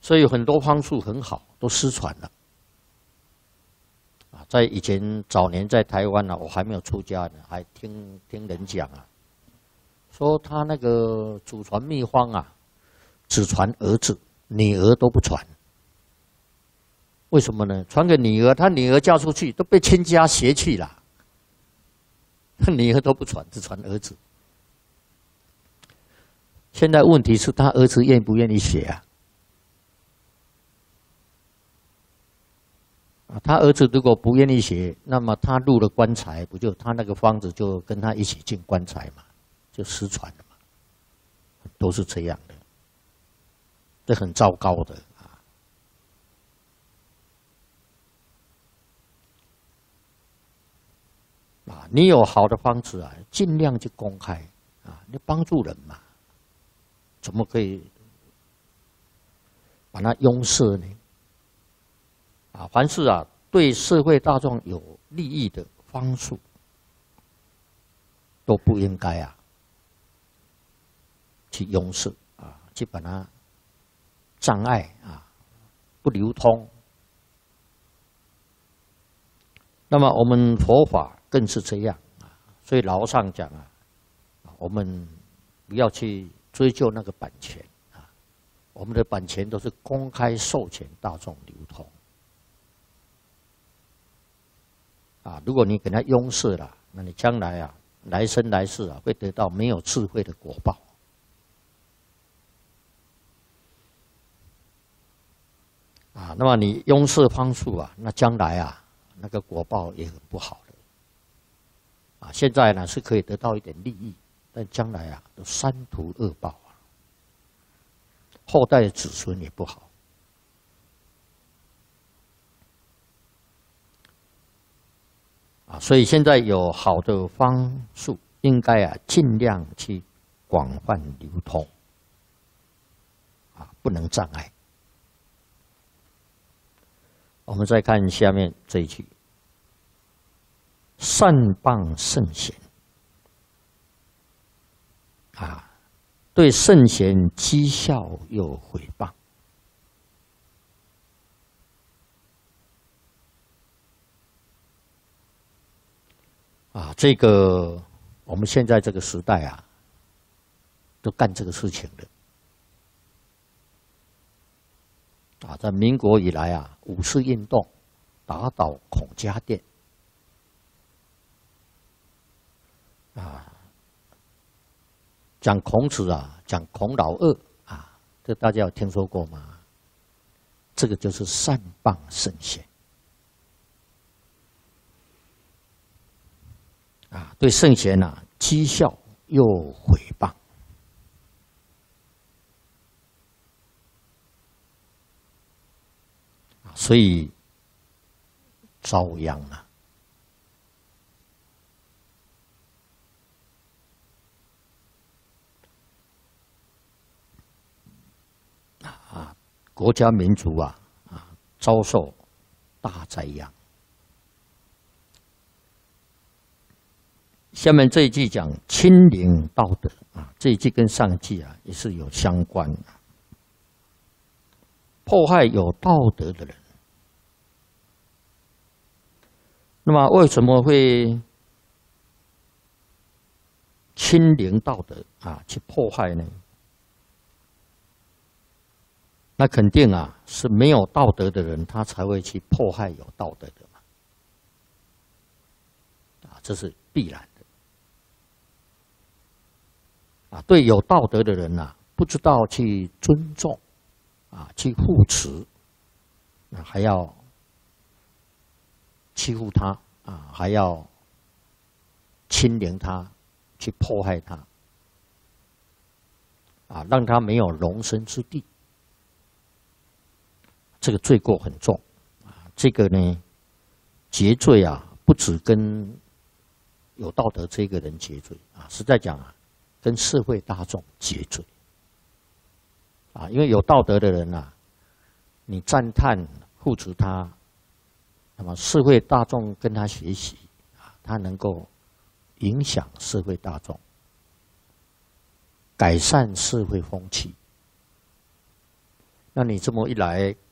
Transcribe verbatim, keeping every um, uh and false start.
所以有很多方术很好，都失传了。啊，在以前早年在台湾呢、啊，我还没有出家呢，还听听人讲啊，说他那个祖传秘方啊，只传儿子，女儿都不传。为什么呢？传给女儿，他女儿嫁出去都被亲家邪去了，女儿都不传，只传儿子。现在问题是他儿子愿不愿意学啊？啊，他儿子如果不愿意学，那么他入了棺材，不就他那个方子就跟他一起进棺材嘛，就失传了嘛，都是这样的，这很糟糕的啊！啊，你有好的方子啊，尽量去公开啊，你帮助人嘛，怎么可以把它拥塞呢？啊，凡是啊对社会大众有利益的方术，都不应该啊去拥塞啊，去把它障碍啊，不流通。那么我们佛法更是这样啊，所以老和尚讲啊，我们不要去追究那个版权啊，我们的版权都是公开授权大众流通。啊，如果你给他拥塞了，那你将来啊，来生来世啊，会得到没有智慧的果报。啊，那么你拥塞方术啊，那将来啊，那个果报也很不好的。啊，现在呢是可以得到一点利益，但将来啊，都三途恶报啊，后代的子孙也不好。啊，所以现在有好的方术，应该啊尽量去广泛流通，啊，不能障碍。我们再看下面这一句：善谤圣贤，啊，对圣贤讥笑又毁谤。啊，这个我们现在这个时代啊，都干这个事情的。啊，在民国以来啊，五四运动打倒孔家店，啊，讲孔子啊，讲孔老二啊，这大家有听说过吗？这个就是善谤圣贤。啊，对圣贤啊讥笑又毁谤，所以遭殃啊！啊，国家民族啊啊遭受大灾殃。下面这一句讲清零道德啊，这一句跟上一句啊也是有相关的。迫害有道德的人，那么为什么会清零道德啊去迫害呢？那肯定啊是没有道德的人，他才会去迫害有道德的嘛，啊，这是必然的。啊，对有道德的人呐、啊，不知道去尊重，啊，去护持，啊，还要欺负他，啊，还要欺凌他，去迫害他，啊，让他没有容身之地，这个罪过很重，啊，这个呢，结罪啊，不只跟有道德这个人结罪，啊，实在讲啊。跟社会大众结罪啊，因为有道德的人啊，你赞叹护持他，那么社会大众跟他学习啊，他能够影响社会大众，改善社会风气， 那你这么一来，